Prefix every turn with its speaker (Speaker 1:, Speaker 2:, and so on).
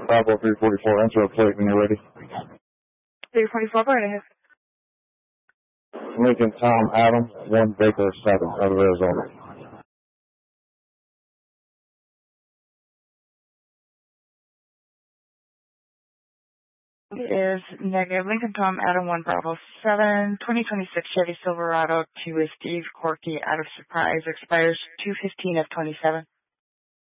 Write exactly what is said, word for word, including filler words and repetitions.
Speaker 1: Bravo three forty-four, enter a plate when you're ready.
Speaker 2: three forty-four, go right ahead.
Speaker 1: Lincoln Tom Adam, one Baker seven, out of Arizona.
Speaker 2: It is negative. Lincoln Tom Adam one Bravo seven, twenty twenty-six Chevy Silverado to a Steve Corky out of Surprise, expires two fifteen of twenty-seven.